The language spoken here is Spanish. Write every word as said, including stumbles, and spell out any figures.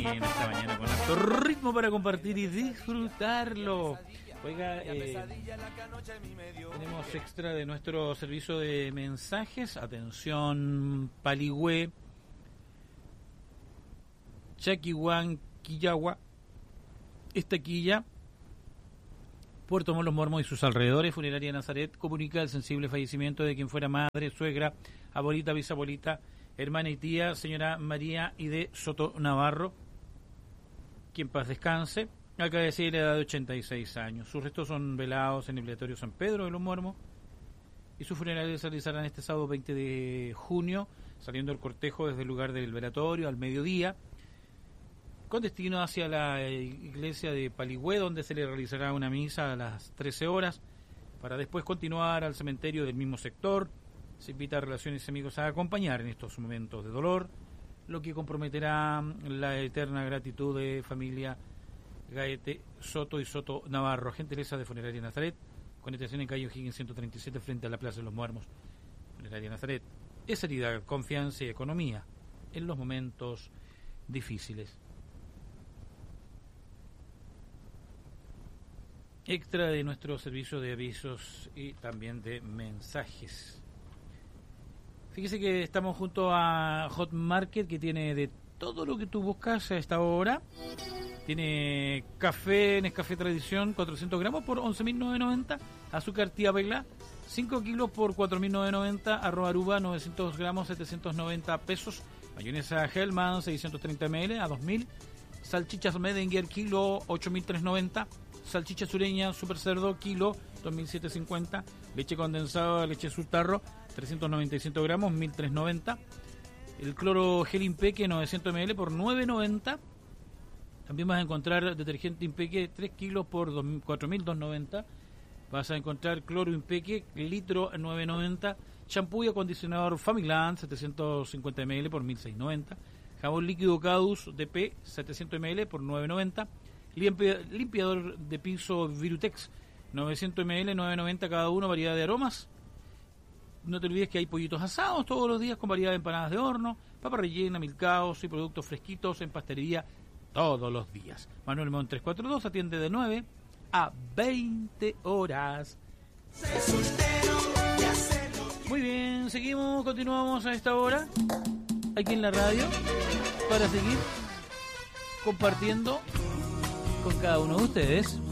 en esta mañana con harto ritmo para compartir y disfrutarlo. Oiga, eh, tenemos extra de nuestro servicio de mensajes. Atención, Paligüe, Chaquihuán, Quillagua, Estaquilla, Puerto Montt, Los Mormos y sus alrededores. Funeraria Nazaret comunica el sensible fallecimiento de quien fuera madre, suegra, abuelita, bisabuelita, hermana y tía, señora María I D Soto Navarro, quien paz descanse. Acaba de decir la edad de ochenta y seis años. Sus restos son velados en el velatorio San Pedro de Los Mormos y sus funerales se realizarán este sábado veinte de junio, saliendo el cortejo desde el lugar del velatorio al mediodía, con destino hacia la iglesia de Paligüe, donde se le realizará una misa a las trece horas, para después continuar al cementerio del mismo sector. Se invita a relaciones y amigos a acompañar en estos momentos de dolor, lo que comprometerá la eterna gratitud de familia Gaete Soto y Soto Navarro. Gentileza de Funeraria Nazaret, con estación en calle O'Higgins ciento treinta y siete frente a la Plaza de los Mormos. Funeraria Nazaret es seriedad, confianza y economía en los momentos difíciles. Extra de nuestro servicio de avisos y también de mensajes. Fíjese que estamos junto a Hot Market, que tiene de todo lo que tú buscas a esta hora. Tiene café, Nescafé Tradición, cuatrocientos gramos por once mil novecientos noventa. Azúcar Tía Vela, cinco kilos por cuatro mil novecientos noventa. Arroz Aruba, novecientos gramos, setecientos noventa pesos. Mayonesa Hellman, seiscientos treinta mililitros a dos mil. Salchichas Medenguer, kilo, ocho mil trescientos noventa. Salchicha sureña Super Cerdo, kilo, dos mil setecientos cincuenta. Leche condensada, leche Surtarro, trescientos noventa y cinco gramos, mil trescientos noventa. El cloro gel Impeque, novecientos mililitros por nueve noventa. También vas a encontrar detergente Impeque, tres kilos por cuatro mil doscientos noventa. Vas a encontrar cloro Impeque, litro, nueve noventa. Champú y acondicionador Familand, setecientos cincuenta mililitros por mil seiscientos noventa. Jabón líquido Cadus D P, setecientos mililitros por nueve noventa. Limpiador de piso Virutex, novecientos mililitros, nueve noventa cada uno, variedad de aromas. No te olvides que hay pollitos asados todos los días con variedad de empanadas de horno, papa rellena, milcaos y productos fresquitos en pastelería todos los días. Manuel Montt trescientos cuarenta y dos atiende de nueve a veinte horas. Muy bien, seguimos, continuamos a esta hora aquí en la radio para seguir compartiendo con cada uno de ustedes.